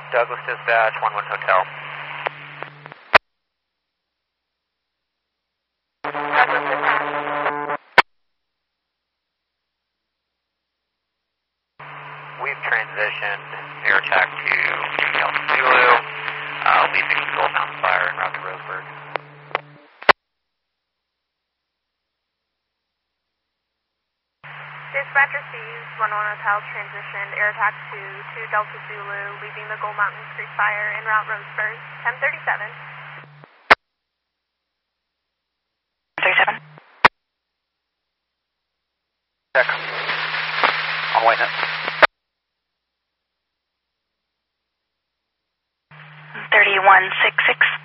Douglas Dispatch, 1-1 Hotel. Douglas Dispatch. We've transitioned air attack to Delta Zulu, leaving Gold Mountain Fire en route to Roseburg. Dispatcher sees 1-1 Hotel transitioned air attack to Delta Zulu, leaving the Gold Mountain Creek Fire en route Roseburg, 1037. 37. Check. On white net. 3166.